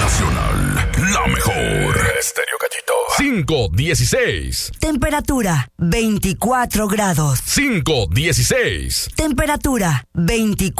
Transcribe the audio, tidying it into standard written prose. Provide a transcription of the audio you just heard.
Nacional, la mejor. Estéreo Gallito. 5:16. Temperatura 24 grados. 5:16. Temperatura 24.